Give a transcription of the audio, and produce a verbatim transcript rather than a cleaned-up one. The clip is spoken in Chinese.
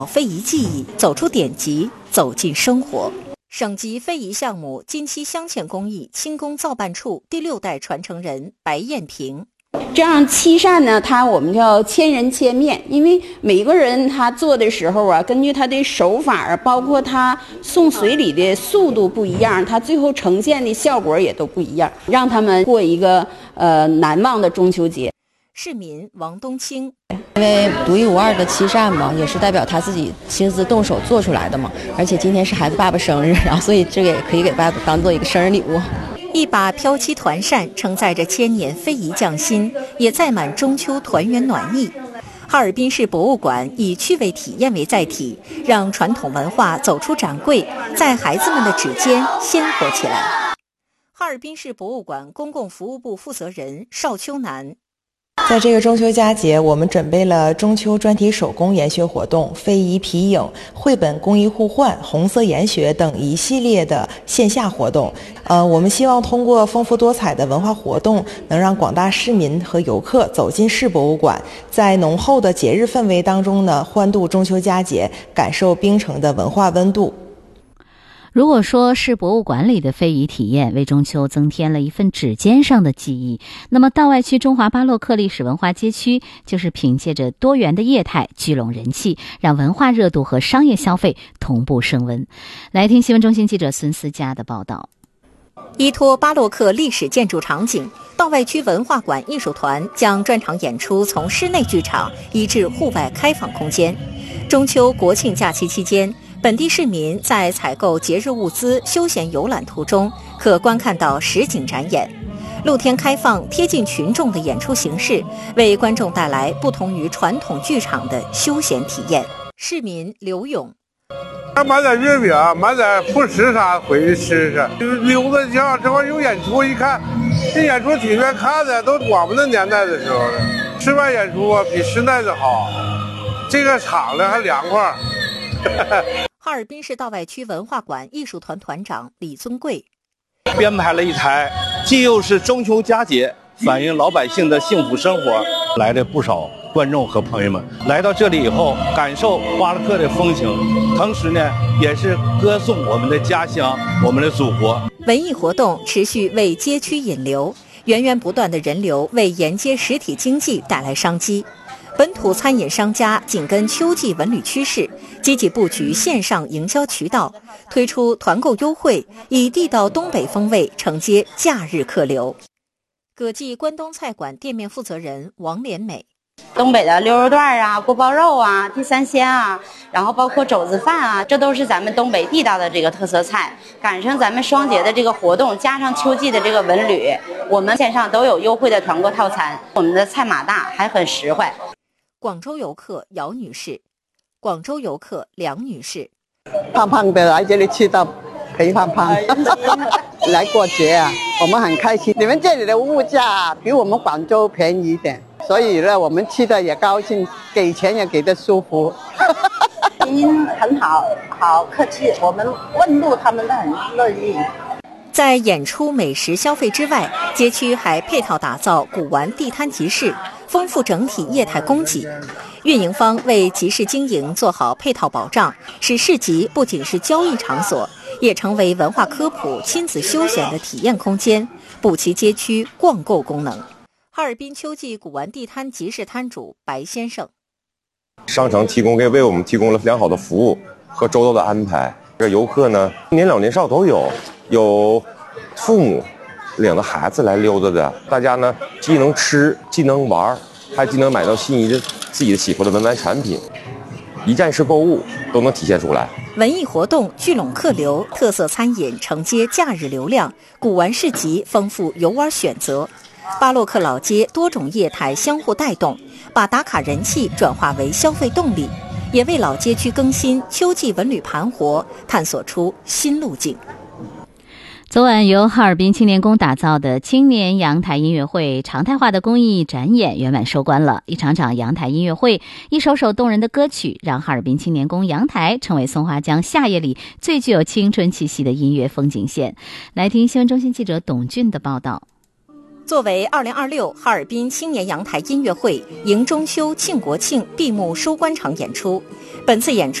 非遗技艺，走出典籍，走进生活。省级非遗项目金漆镶嵌工艺轻工造办处第六代传承人白艳萍。 这样漆扇呢，它我们叫千人千面，因为每个人他做的时候啊，根据他的手法，包括他送水里的速度不一样，他最后呈现的效果也都不一样，让他们过一个呃难忘的中秋节。 市民王冬青， 因为独一无二的漆扇嘛，也是代表他自己亲自动手做出来的嘛，而且今天是孩子爸爸生日，然后所以这个也可以给爸爸当做一个生日礼物。 一把飘漆团扇承载着千年非遗匠心，也载满中秋团圆暖意。哈尔滨市博物馆以趣味体验为载体，让传统文化走出展柜，在孩子们的指尖鲜活起来。哈尔滨市博物馆公共服务部负责人邵秋楠， 在这个中秋佳节，我们准备了中秋专题手工研学活动、非遗皮影、绘本工艺互换、红色研学等一系列的线下活动。呃，我们希望通过丰富多彩的文化活动，能让广大市民和游客走进市博物馆，在浓厚的节日氛围当中呢，欢度中秋佳节，感受冰城的文化温度。 如果说是博物馆里的非遗体验为中秋增添了一份指尖上的记忆，那么道外区中华巴洛克历史文化街区就是凭借着多元的业态聚拢人气，让文化热度和商业消费同步升温。来听新闻中心记者孙思佳的报道。 依托巴洛克历史建筑场景，道外区文化馆艺术团将专场演出从室内剧场移至户外开放空间。中秋国庆假期期间，本地市民在采购节日物资、休闲游览途中，可观看到实景展演。露天开放、贴近群众的演出形式，为观众带来不同于传统剧场的休闲体验。市民刘勇， 买点月饼，买点副食啥回去吃吃，溜达一下，这块有演出，一看这演出挺愿看的，都我们那年代的时候了。室外演出啊比室内的好，这个场呢还凉快。 哈尔滨市道外区文化馆艺术团团长李尊贵编排了一台既又是中秋佳节，反映老百姓的幸福生活。来了不少观众和朋友们来到这里以后，感受巴洛克的风情，同时呢也是歌颂我们的家乡，我们的祖国。 文艺活动持续为街区引流，源源不断的人流为沿街实体经济带来商机。本土餐饮商家紧跟秋季文旅趋势，积极布局线上营销渠道，推出团购优惠，以地道东北风味承接假日客流。葛记关东菜馆店面负责人王连美， 东北的溜肉段啊、锅包肉啊、地三鲜啊，然后包括肘子饭啊，这都是咱们东北地道的这个特色菜。赶上咱们双节的这个活动，加上秋季的这个文旅，我们线上都有优惠的团购套餐。我们的菜码大，还很实惠。 广州游客姚女士，广州游客梁女士， 胖胖的来这里吃到肥胖胖，来过节啊，我们很开心。你们这里的物价比我们广州便宜一点，所以呢，我们吃的也高兴，给钱也给得舒服。 您很好，好客气，我们问路他们都很乐意。 在演出美食消费之外，街区还配套打造古玩地摊集市，丰富整体业态供给。运营方为集市经营做好配套保障，使市集不仅是交易场所，也成为文化科普、亲子休闲的体验空间，补齐街区逛购功能。哈尔滨秋季古玩地摊集市摊主白先生， 商城提供给为我们提供了良好的服务和周到的安排。这游客呢，年老年少都有，有父母领着孩子来溜达的，大家呢既能吃，既能玩，还既能买到心仪的自己的喜欢的文玩产品，一站式购物都能体现出来。 文艺活动聚拢客流，特色餐饮承接假日流量，古玩市集丰富游玩选择。巴洛克老街多种业态相互带动，把打卡人气转化为消费动力，也为老街区更新秋季文旅盘活探索出新路径。 昨晚由哈尔滨青年宫打造的青年阳台音乐会常态化的公益展演圆满收官了。一场场阳台音乐会，一首首动人的歌曲，让哈尔滨青年宫阳台成为松花江夏夜里最具有青春气息的音乐风景线。来听新闻中心记者董俊的报道。 作为二零二六哈尔滨青年阳台音乐会迎中秋庆国庆闭幕收官场演出，本次演出